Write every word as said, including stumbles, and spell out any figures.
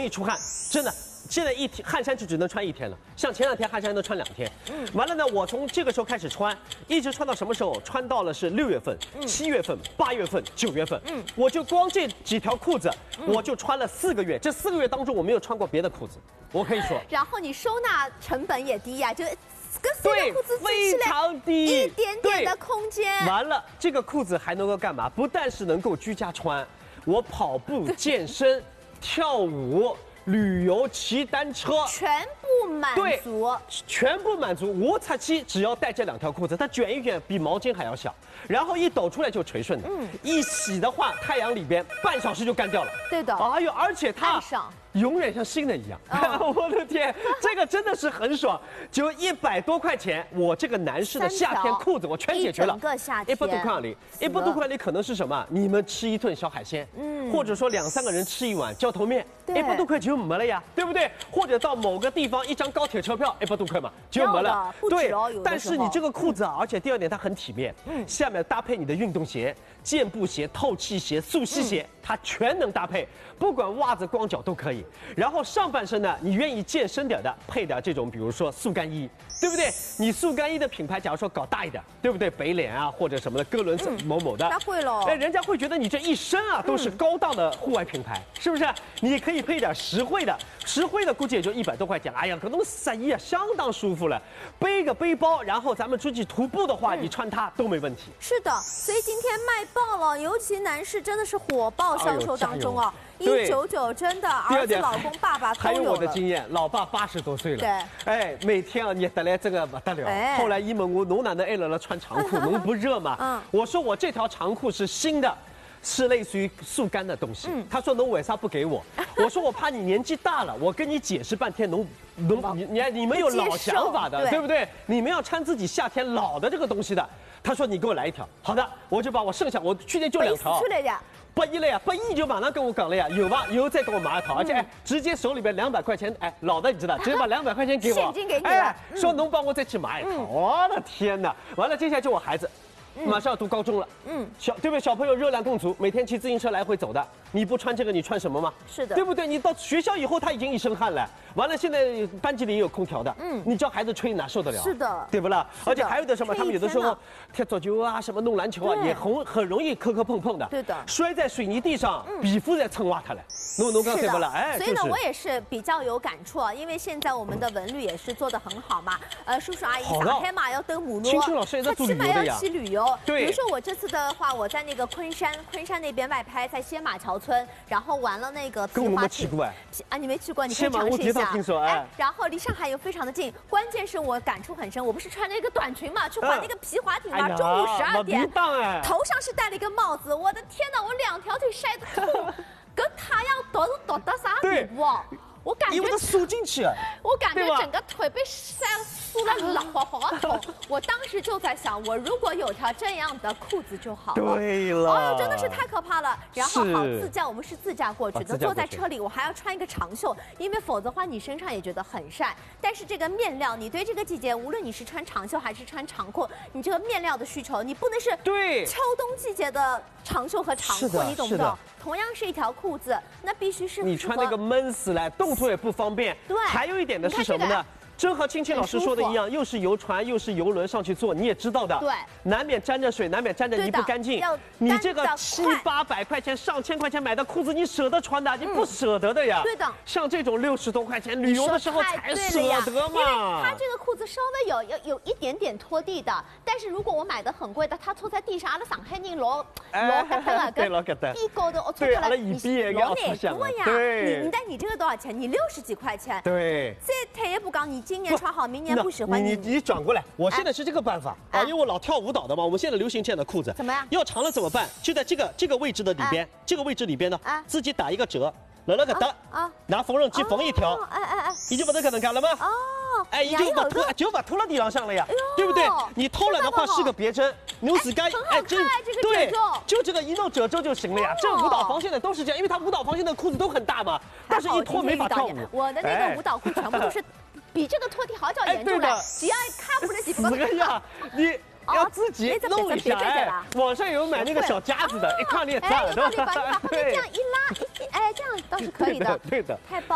易出汗，真的。 现在一天汗衫就只能穿一天了，像前两天汗衫能穿两天。嗯，完了呢，我从这个时候开始穿，一直穿到什么时候？穿到了是六月份、七月份、八月份、九月份。嗯，我就光这几条裤子，我就穿了四个月。这四个月当中，我没有穿过别的裤子，我可以说。 然后你收纳成本也低呀、啊，就跟四个裤子非常低， 一点点的空间。 完了，这个裤子还能够干嘛？不但是能够居家穿，我跑步、健身、跳舞。 旅游、骑单车， 全部满足， 全部满足，无擦漆，只要带这两条裤子，它卷一卷比毛巾还要小，然后一抖出来就垂顺的，嗯，一洗的话，太阳里边半小时就干掉了， 对的， 哎呦，而且它永远像新的一样，哦、我的天，这个真的是很爽，就一百多块钱，我这个男士的夏天裤子我全解决了， 一整个夏天， 一百多块里，一百多块里可能是什么？你们吃一顿小海鲜，嗯，或者说两三个人吃一碗浇头面，一百多块就没了呀，对不对？或者到某个地方一张高铁车票，一百多块嘛，就没了。对，但是你这个裤子啊，而且第二点它很体面，嗯，下面搭配你的运动鞋、健步鞋、透气鞋、速吸鞋，嗯、它全能搭配，不管袜子、光脚都可以。然后上半身呢，你愿意健身点的，配点这种，比如说速干衣，对不对？你速干衣的品牌，假如说搞大一点，对不对？北脸啊，或者什么的，哥伦斯某某的， 那会喽。 哎，人家会觉得你这一身啊都是高档的户外品牌，是不是？你可以配点实惠的，实惠的估计也就一百多块钱。哎呀，可能十一啊，相当舒服了。背个背包，然后咱们出去徒步的话，你穿它都没问题。 是的，所以今天卖爆了，尤其男士真的是火爆销售当中啊。 一九九真的，儿子、老公、爸爸都有了。 还有我的经验，老爸八十多岁了，对，哎，每天啊捏得来这个不得了。哎、后来一问我，侬哪能爱了了穿长裤？侬不热吗？嗯，我说我这条长裤是新的，是类似于速干的东西。嗯、他说侬为啥不给我？我说我怕你年纪大了，我跟你解释半天，侬侬你你你们有老想法的， 对, 对不对？你们要穿自己夏天老的这个东西的。他说你给我来一条，好的，我就把我剩下我去年就两条。八一了呀，八一就马上跟我讲了呀，有吧？有再给我买一套，而且哎，直接手里边两百块钱，哎，老的你知道，直接把两百块钱给我， 现金给你了， 哎，说能帮我再去买一套，我的天哪！完了，接下来就我孩子。 马上要读高中了，嗯，小对不对？小朋友热量更足，每天骑自行车来回走的，你不穿这个，你穿什么吗？ 是的， 对不对？你到学校以后，他已经一身汗了。完了，现在班级里也有空调的，嗯，你叫孩子吹哪受得了？ 是的， 对不啦？而且还有的什么，他们有的时候踢足球啊，什么弄篮球啊，也很很容易磕磕碰碰的。 对的， 摔在水泥地上，皮肤在蹭挖它了。弄弄对不啦？哎， 所以呢，我也是比较有感触啊，因为现在我们的文旅也是做得很好嘛。呃，叔叔阿姨上海嘛要登母路，他起码要去旅游。 对， 比如说我。 这次的话，我在那个昆山，昆山那边外拍，在仙马桥村，然后玩了那个皮划艇。啊，你没去过，你可以尝试一下。 听说哎。 然后离上海又非常的近，关键是我感触很深。我不是穿着一个短裙嘛，去滑那个皮划艇嘛，中午十二点，头上是戴了一个帽子，我的天哪，我两条腿晒得痛，跟太阳毒是毒到啥地步啊？ 我感觉因为它缩进去， 我感觉整个腿被晒酥了，老好痛。我当时就在想，我如果有条这样的裤子就好了。 对了， 哎呦，真的是太可怕了。然后好自驾，我们是自驾过去的，坐在车里，我还要穿一个长袖，因为否则的话你身上也觉得很晒。但是这个面料，你对这个季节，无论你是穿长袖还是穿长裤，你这个面料的需求，你不能是对秋冬季节的长袖和长裤，你懂不懂？同样是一条裤子，那必须是你穿那个闷死了，动作也不方便。对，还有一点的是什么呢？真和青青老师说的一样，又是游船又是游轮上去坐，你也知道的， 对， 难免沾着水，难免沾着泥不干净。你这个七八百块钱、上千块钱买的裤子，你舍得穿的？你不舍得的呀。 对的， 像这种六十多块钱旅游的时候才舍得嘛。 因为它这个裤子稍微有有有一点点拖地的，但是如果我买的很贵的，它拖在地上，阿拉上海人老老疙瘩了， 对老疙瘩， 地高的哦， 对，阿拉一比也要出响呀。对，你但你这个多少钱？你六十几块钱。 对。 再退一步讲，你今年穿好，明年不喜欢你。你你转过来，我现在是这个办法啊，因为我老跳舞蹈的嘛，我们现在流行这样的裤子。 怎么样？ 要长了怎么办？就在这个这个位置的里边，这个位置里边呢，自己打一个折，了了个的啊，拿缝纫机缝一条。哎哎哎，你就把这个能干了吗？哦，哎，已经把涂就把涂到地上上了呀，对不对？你偷懒的话是个别针，牛屎干， 哎，真对，就这个一弄褶皱就行了呀。这舞蹈房现在都是这样，因为它舞蹈房现在裤子都很大嘛，但是一脱没法跳舞。 我的那个舞蹈裤全部都是。比这个拖地好脚严重的，只要看不了几分钟。呀，你要自己弄一下。哎，网上有买那个小夹子的，一看你也知道。 哎，一看你把你把后面这样一拉，一哎，这样倒是可以的。 对的， 太棒。